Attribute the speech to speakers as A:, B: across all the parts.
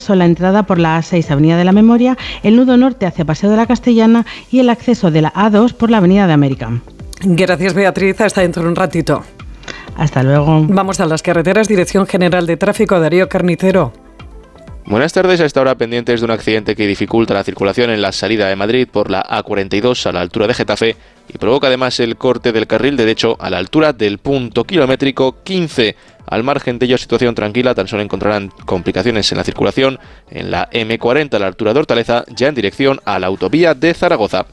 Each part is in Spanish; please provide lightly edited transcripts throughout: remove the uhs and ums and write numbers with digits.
A: son la entrada por la A6, Avenida de la Memoria, el nudo norte hacia Paseo de la Castellana y el acceso de la A2 por la Avenida de América.
B: Gracias, Beatriz. Hasta dentro de un ratito.
A: Hasta luego.
B: Vamos a las carreteras. Dirección General de Tráfico, Darío Carnicero.
C: Buenas tardes. A esta hora pendientes de un accidente que dificulta la circulación en la salida de Madrid por la A42 a la altura de Getafe y provoca además el corte del carril derecho a la altura del punto kilométrico 15. Al margen de ello, situación tranquila, tan solo encontrarán complicaciones en la circulación en la M40 a la altura de Hortaleza, ya en dirección a la autovía de Zaragoza.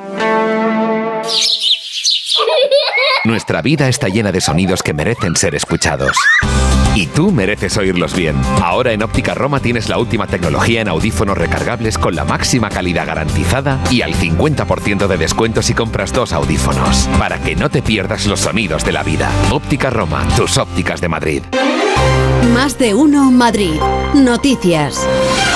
D: Nuestra vida está llena de sonidos que merecen ser escuchados. Y tú mereces oírlos bien. Ahora en Óptica Roma tienes la última tecnología en audífonos recargables con la máxima calidad garantizada y al 50% de descuento si compras 2 audífonos. Para que no te pierdas los sonidos de la vida. Óptica Roma, tus ópticas de Madrid.
E: Más de uno Madrid. Noticias.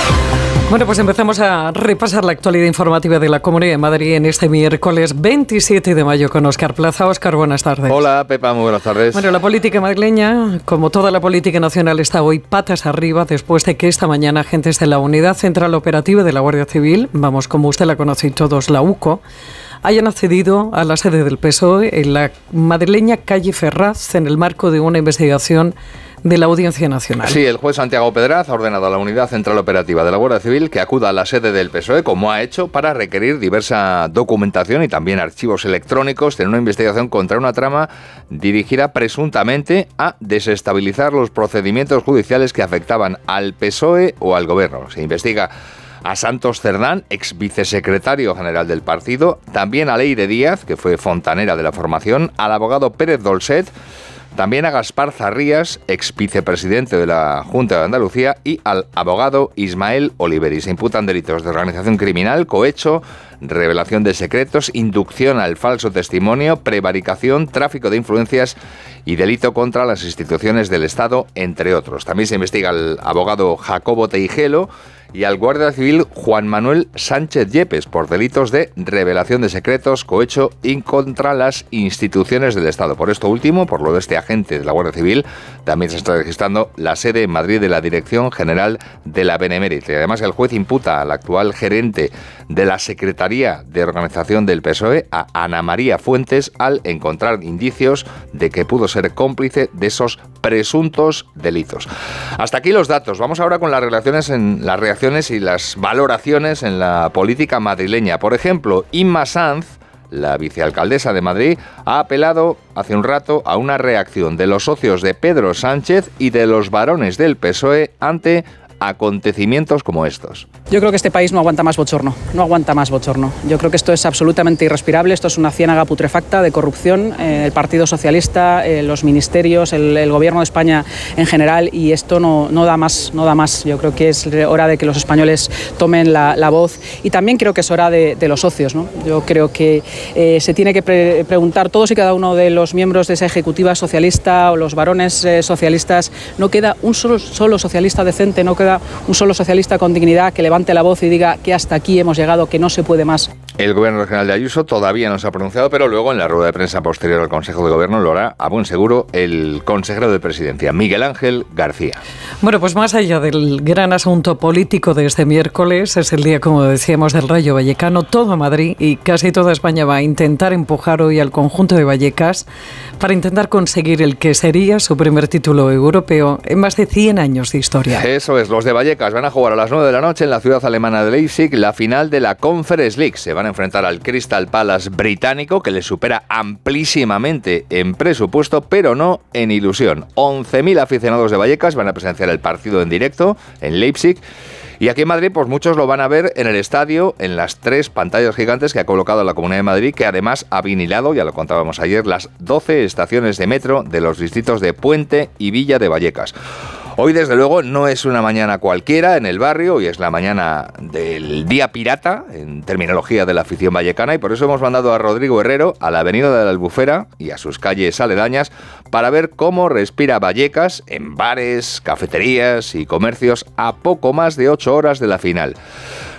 B: Bueno, pues empezamos a repasar la actualidad informativa de la Comunidad de Madrid en este miércoles 27 de mayo con Óscar Plaza. Óscar, buenas tardes.
F: Hola, Pepa, muy buenas tardes.
B: Bueno, la política madrileña, como toda la política nacional, está hoy patas arriba después de que esta mañana agentes de la Unidad Central Operativa de la Guardia Civil, vamos, como usted la conoce todos, la UCO, hayan accedido a la sede del PSOE en la madrileña calle Ferraz en el marco de una investigación de la Audiencia Nacional.
F: Sí, el juez Santiago Pedraz ha ordenado a la Unidad Central Operativa de la Guardia Civil que acuda a la sede del PSOE, como ha hecho, para requerir diversa documentación y también archivos electrónicos en una investigación contra una trama dirigida presuntamente a desestabilizar los procedimientos judiciales que afectaban al PSOE o al Gobierno. Se investiga a Santos Cerdán, ex vicesecretario general del partido, también a Leire Díaz, que fue fontanera de la formación, al abogado Pérez Dolcet, también a Gaspar Zarrías, ex vicepresidente de la Junta de Andalucía, y al abogado Ismael Oliveri. Se imputan delitos de organización criminal, cohecho, revelación de secretos, inducción al falso testimonio, prevaricación, tráfico de influencias y delito contra las instituciones del Estado, entre otros. También se investiga al abogado Jacobo Teijelo y al guardia civil Juan Manuel Sánchez Yepes por delitos de revelación de secretos, cohecho y contra las instituciones del Estado. Por esto último, por lo de este agente de la Guardia Civil, también se está registrando la sede en Madrid de la Dirección General de la Benemérita. Y además el juez imputa al actual gerente de la Secretaría de Organización del PSOE, a Ana María Fuentes, al encontrar indicios de que pudo ser cómplice de esos presuntos delitos. Hasta aquí los datos. Vamos ahora con las reacciones y las valoraciones en la política madrileña. Por ejemplo, Inma Sanz, la vicealcaldesa de Madrid, ha apelado hace un rato a una reacción de los socios de Pedro Sánchez y de los varones del PSOE ante acontecimientos como estos.
G: Yo creo que este país no aguanta más bochorno, no aguanta más bochorno. Yo creo que esto es absolutamente irrespirable, esto es una ciénaga putrefacta de corrupción, el Partido Socialista, los ministerios, el Gobierno de España en general, y esto no da más, no da más. Yo creo que es hora de que los españoles tomen la voz, y también creo que es hora de los socios, ¿no? Yo creo que se tiene que preguntar todos y cada uno de los miembros de esa ejecutiva socialista o los varones socialistas. No queda un solo socialista decente, no queda un solo socialista con dignidad que levante la voz y diga que hasta aquí hemos llegado, que no se puede más.
F: El Gobierno regional de Ayuso todavía no se ha pronunciado, pero luego en la rueda de prensa posterior al Consejo de Gobierno lo hará a buen seguro el consejero de Presidencia, Miguel Ángel García.
B: Bueno, pues más allá del gran asunto político de este miércoles, es el día, como decíamos, del Rayo Vallecano. Todo Madrid y casi toda España va a intentar empujar hoy al conjunto de Vallecas para intentar conseguir el que sería su primer título europeo en más de 100 años de historia.
F: Eso es, los de Vallecas van a jugar a las 9 de la noche en la ciudad alemana de Leipzig la final de la Conference League. Se van a enfrentar al Crystal Palace británico, que les supera amplísimamente en presupuesto, pero no en ilusión. 11.000 aficionados de Vallecas van a presenciar el partido en directo en Leipzig. Y aquí en Madrid, pues muchos lo van a ver en el estadio, en las 3 pantallas gigantes que ha colocado la Comunidad de Madrid, que además ha vinilado, ya lo contábamos ayer, las 12 estaciones de metro de los distritos de Puente y Villa de Vallecas. Hoy, desde luego, no es una mañana cualquiera en el barrio, hoy es la mañana del Día Pirata, en terminología de la afición vallecana, y por eso hemos mandado a Rodrigo Herrero a la avenida de la Albufera y a sus calles aledañas para ver cómo respira Vallecas en bares, cafeterías y comercios a poco más de 8 horas de la final.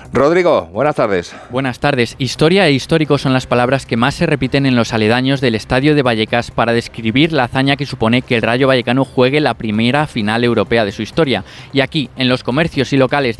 F: Rodrigo, buenas tardes.
H: Buenas tardes. Historia e histórico son las palabras que más se repiten en los aledaños del estadio de Vallecas para describir la hazaña que supone que el Rayo Vallecano juegue la primera final europea de su historia. Y aquí, en los comercios y locales